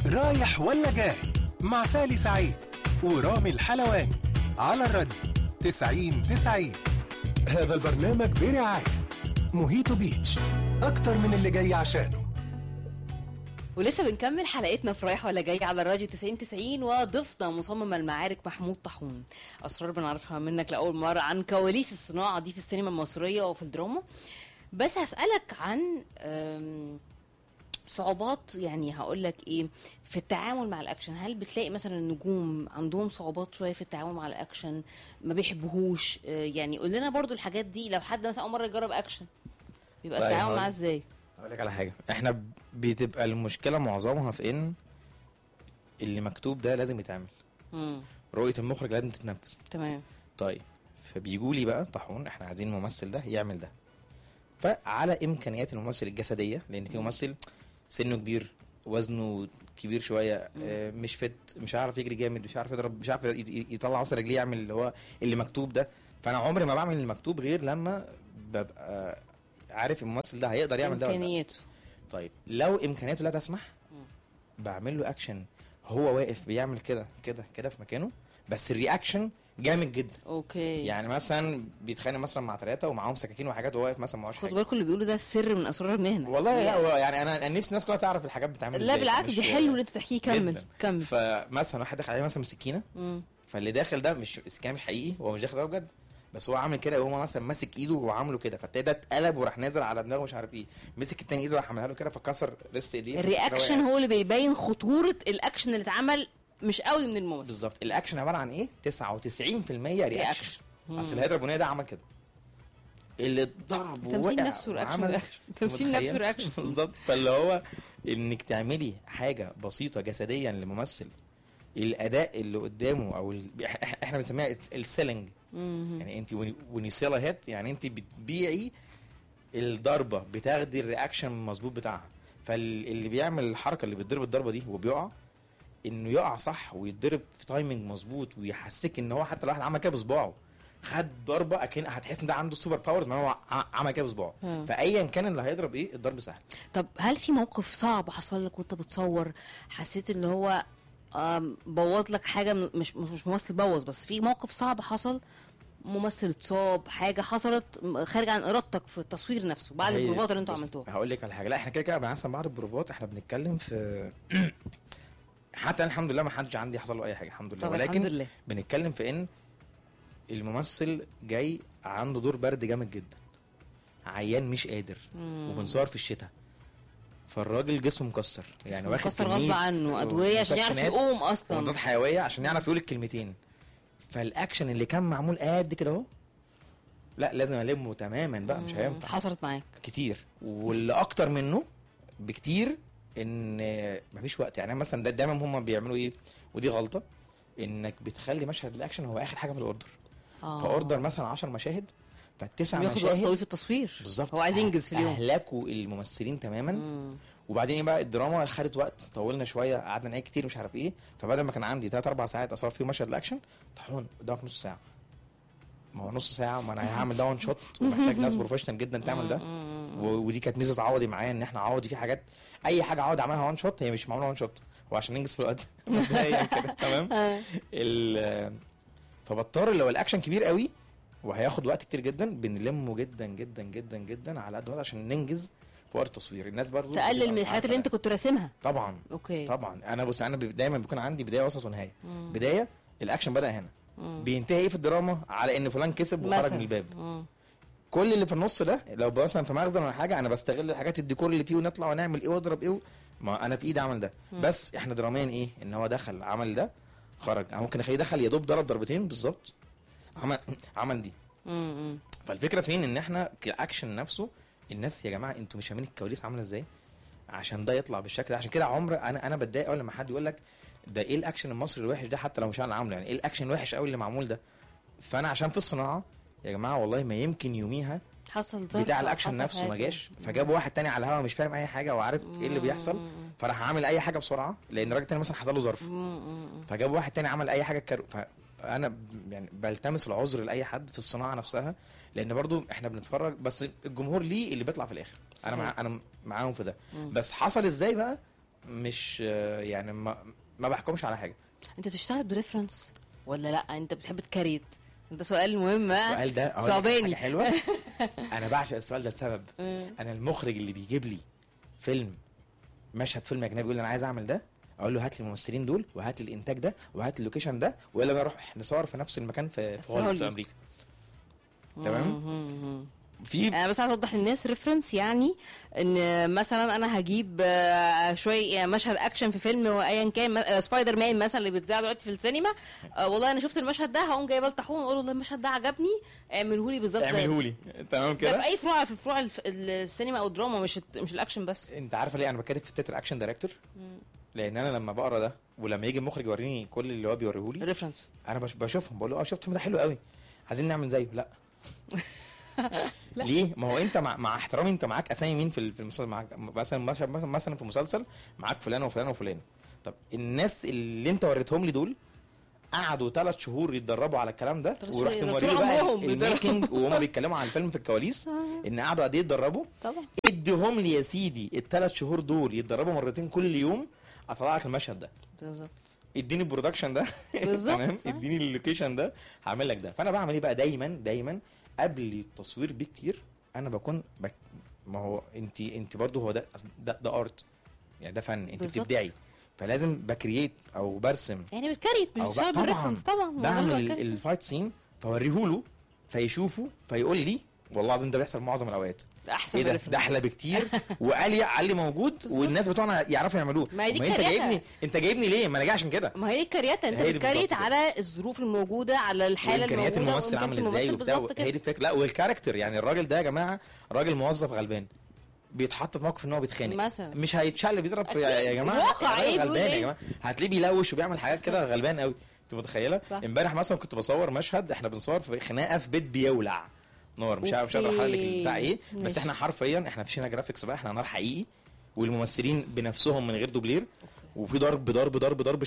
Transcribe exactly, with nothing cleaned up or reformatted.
رايح ولا جاي مع سالي سعيد ورامي الحلواني على الراديو تسعين تسعين. هذا البرنامج برعاية موهيتو بيتش، أكتر من اللي جاي عشانه. ولسه بنكمل حلقتنا في رايح ولا جاي على الراديو تسعين تسعين، وضيفنا مصمم المعارك محمود طاحون. أسرار بنعرفها منك لأول مرة عن كواليس الصناعة دي في السينما المصرية وفي الدراما. بس هسألك عن صعوبات، يعني هقولك ايه في التعامل مع الاكشن. هل بتلاقي مثلا النجوم عندهم صعوبات شويه في التعامل مع الاكشن، ما بيحبوهوش؟ يعني قول لنا برضو الحاجات دي، لو حد مثلا اول مره يجرب اكشن بيبقى التعامل معاه ازاي؟ اقول لك على حاجه، احنا بتبقى المشكله معظمها في ان اللي مكتوب ده لازم يتعمل. امم رؤيه المخرج لازم تتنفذ. تمام. طيب فبيجوا لي بقى طاحون، احنا عايزين الممثل ده يعمل ده، فعلى امكانيات الممثل الجسديه، لان في ممثل سنه كبير، وزنه كبير شويه، آه مش فت، مش عارف يجري جامد، مش عارف يضرب، مش عارف يطلع عصا رجليه، يعمل اللي هو اللي مكتوب ده. فانا عمري ما بعمل المكتوب غير لما ببقى عارف الممثل ده هيقدر يعمل ده امكانياته. طيب لو امكانياته لا تسمح بعمل له اكشن هو واقف بيعمل كده كده كده في مكانه، بس الرياكشن جامد جدا. اوكي. يعني مثلا بيتخانق مثلا مع ثلاثه ومعاهم سكاكين وحاجات وهو واقف مثلا معهوش حاجه. خد بالكم اللي بيقولوا ده السر من اسرار المهنه والله. يعني, لا يعني انا نفسي الناس كلها تعرف الحاجات بتتعمل ازاي. لا بالعكس، دي حلو اللي انت تحكيه. كمل كمل. فمثلا واحد داخل عليه مثلا بسكينه، فاللي داخل ده مش السكينه مش حقيقي، هو مش داخل ده بجد، بس هو عامل كده وهو مثلا ماسك ايده وعامله كده، فالتاني ده اتقلب وراح نازل على دماغه مش عارف ايه، مسك التاني ايده راح عملها له كده فكسر ريست ايديه. الرياكشن هو اللي بيبين خطوره الاكشن اللي اتعمل، مش قوي من الممثل. بالظبط. الاكشن عباره عن ايه؟ تسعة وتسعين بالمية رياكشن. اصل الهيدرا بنيه ده عمل كده، اللي اتضرب ووقع، تمثيل نفسه رياكشن، تمثيل نفسه رياكشن. بالظبط. فاللي هو انك تعملي حاجه بسيطه جسديا لممثل، الاداء اللي قدامه او ال... احنا بنسميها السيلينج. يعني انت when you sell a hit، يعني انت بتبيعي الضربه، بتاخدي الرياكشن المظبوط بتاعها. فاللي بيعمل الحركه اللي بيتضرب الضربه دي وبيقع، انه يقع صح ويتضرب في تايمنج مظبوط، ويحسك ان هو حتى لو واحد عمل كده بصباعه خد ضربه اكن هتحس ان ده عنده سوبر باورز، ما هو عمل كده بصباعه. فايا كان اللي هيضرب ايه، الضرب سهل. طب هل في موقف صعب حصل لك وانت بتصور، حسيت ان هو بوظ لك حاجه؟ مش مش ممثل بوظ، بس في موقف صعب حصل، ممثل اتصاب، حاجه حصلت خارج عن ارادتك في التصوير نفسه بعد البروفات اللي انتوا عملتوها؟ هقول لك على حاجه. لا احنا كده كده مثلا بعد البروفات احنا بنتكلم في حتى الحمد لله ما حدش عندي حصل له اي حاجه الحمد لله، ولكن الحمد لله. بنتكلم في ان الممثل جاي عنده دور برد جامد جدا، عيان مش قادر، مم. وبنصور في الشتاء، فالراجل جسمه مكسر، يعني واخد مكسر غصب عنه ادويه عشان يعرف يقوم اصلا، مضادات حيويه عشان يعرف يقول الكلمتين. فالاكشن اللي كان معمول قد كده اهو، لا لازم المه تماما بقى، مش هينفع. حصلت معاك كتير، واللي اكتر منه بكتير ان مفيش وقت. يعني مثلا ده دايما هم بيعملوا ايه، ودي غلطه، انك بتخلي مشهد الاكشن هو اخر حاجه في الاوردر. آه. فاوردر مثلا عشر مشاهد، فالتسع مشاهد بياخد وقت طويل في التصوير. بالظبط، هو عايز ينجز في اليوم، اهلكوا الممثلين تماما. مم. وبعدين ايه بقى، الدراما خدت وقت، طولنا شويه، قعدنا نعيد كتير مش عارف ايه، فبدل ما كان عندي ثلاث اربع ساعات اصور فيهم مشهد الاكشن، طحون قدامك نص ساعه. ما هو نص ساعه، ما انا هعمل ده وان شوت، ومحتاج ناس بروفيشنال جدا تعمل ده. ودي كانت ميزه عوضي معايا، ان احنا عوضي في حاجات، اي حاجه عوضي عملها وان شوت هي مش معموله وان شوت، هو عشان ننجز في الوقت مبدئيا كده. تمام. فبضطر لو الاكشن كبير قوي وهياخد وقت كتير جدا، بنلمه جدا جدا جدا جدا على قد ما عشان ننجز في وقت التصوير. الناس برضو تقلل من الحاجات اللي انت كنت راسمها. طبعا. اوكي. طبعا انا بص، انا دايما بيكون عندي بدايه وسط ونهايه. بدايه الاكشن بدا هنا، مم. بينتهي ايه في الدراما على ان فلان كسب وخرج من الباب. مم. كل اللي في النص ده لو مثلا في مخزن ولا حاجه، انا بستغل الحاجات الديكور اللي فيه ونطلع ونعمل ايه واضرب ايه، ما انا في ايدي اعمل ده. مم. بس احنا دراميا ايه، ان هو دخل عمل ده خرج، انا ممكن اخليه دخل يا دوب ضرب ضربتين بالظبط، عمل عمل دي. مم. فالفكره فين، ان احنا كاكشن نفسه الناس يا جماعه انتوا مش فاهمين الكواليس عامله ازاي عشان ده يطلع بالشكل ده. عشان كده عمر انا انا بتضايق اول لما حد يقول لك ده ايه الاكشن المصري الوحش ده، حتى لو مش انا عامله، يعني ايه الاكشن الوحش قوي اللي معمول ده. فانا عشان في الصناعه يا جماعه والله ما يمكن يوميها حصل ظرف بتاع الاكشن نفسه ما جاش، فجاب واحد تاني على الهوا مش فاهم اي حاجه وعارف ايه اللي بيحصل، فراح عامل اي حاجه بسرعه لان الراجل التاني مثلا حصل له ظرف، فجاب واحد تاني عمل اي حاجه كرو. فانا يعني بلتمس العذر لاي حد في الصناعه نفسها، لان برضو احنا بنتفرج بس الجمهور ليه اللي بيطلع في الاخر. انا مع انا معاهم في ده. مم. بس حصل ازاي بقى مش آه، يعني ما, ما بحكمش على حاجه. انت بتشتغل بريفرنس ولا لا انت بتحب تكريت؟ ده سؤال مهم. السؤال ده أقول لك صعباني. حاجة حلوه. انا بعشق السؤال ده لسبب. انا المخرج اللي بيجيب لي فيلم مشهد فيلم اجنبي يقول لي انا عايز اعمل ده، اقول له هات لي الممثلين دول وهات لي الانتاج ده وهات لي اللوكيشن ده ويلا بقى نروح نصور في نفس المكان في في هوليوود في امريكا. تمام. في انا بس عايز اوضح للناس ريفرنس، يعني ان مثلا انا هجيب آه، شويه يعني مشهد اكشن في فيلم وايا كان، آه، سبايدر مان مثلا اللي بيتذاع دلوقتي في السينما، آه، والله انا شفت المشهد ده هقوم جايبه لطاحون اقول له والله المشهد ده عجبني اعمله لي بالظبط. اعمله لي تمام ده كده. في اي فروع، في فروع الف- السينما او الدراما، مش الت- مش الاكشن بس. انت عارفه ليه انا بتكلم في التتر اكشن دايركتور؟ لان انا لما بقرا ده ولما يجي المخرج يوريني كل اللي هو بيوريه لي ريفرنس انا بش- بشوفهم بقول له اه شفت الفيلم ده حلو قوي عايزين نعمل زيه. لا. ليه؟ ما هو انت مع, مع احترامي انت معاك اسامي مين في في المسلسل؟ معاك مثلا مثلا في مسلسل معاك فلان وفلان وفلان. طب الناس اللي انت وريتهم لي دول قعدوا ثلاث شهور يتدربوا على الكلام ده ورحت موريه بقى الميكنج وهم بيتكلموا عن الفيلم في الكواليس ان قعدوا قد ايه يتدربوا. طبعا اديهم لي يا سيدي الثلاث شهور دول يتدربوا مرتين كل يوم اطلع لك المشهد ده بالظبط. اديني البرودكشن ده تمام، اديني اللوكيشن ده هعمل لك ده. فانا بعمل ايه بقى دايما دايما قبل التصوير بكتير انا بكون بك... ما هو انت انت برضه هو ده ده, ده ارت يعني ده فن انت بالزبط. بتبدعي فلازم بكرييت او برسم يعني بتكريت مش بتشتغل بالريفرنس طبعا. بعمل الفايت سين فوريه له فيشوفه فيقول لي والله العظيم ده بيحصل معظم الاوقات احسن ايه ده ده احلى بكتير وقال علي موجود والناس بتوعنا يعرفوا يعملوه. ما, ما انت جايبني انت جايبني ليه؟ ما انا جاي عشان كده. ما هي الكرياتة انت بتكريت على الظروف الموجوده على الحاله الموجوده امكانيات الممثل عامل ازاي وبتاع. هي دي الفكره. لا والكاركتر يعني الراجل ده يا جماعه راجل موظف غلبان بيتحط في موقف ان هو بيتخانق مثلا مش هيتشل بيضرب يا, يا جماعه الواقع ايه غلبان يا جماعه هتلاقيه بيلوش وبيعمل حاجات كده غلبان قوي. انت متخيله؟ امبارح مثلا كنت بصور مشهد احنا بنصور في خناقه في بيت بيولع نار مش عارف مش هقدر احرق لك بتاع ايه بس احنا حرفيا احنا مفيش جرافيكس بقى احنا نار حقيقي والممثلين بنفسهم من غير دوبلير وفي ضرب ضرب ضرب ضرب